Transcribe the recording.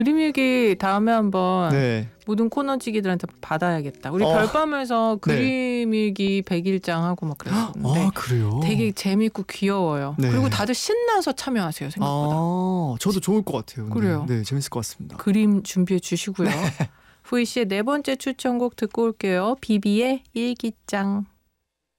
그림일기 다음에 한번 네. 모든 코너지기들한테 받아야겠다. 우리 어. 별밤에서 그림일기 100일장 하고 막 그랬었는데 아, 그래요? 되게 재밌고 귀여워요. 네. 그리고 다들 신나서 참여하세요. 생각보다. 아, 저도 좋을 것 같아요. 근데. 그래요. 네, 재밌을 것 같습니다. 그림 준비해 주시고요. 후이 씨의 네 번째 추천곡 듣고 올게요. 비비의 일기장.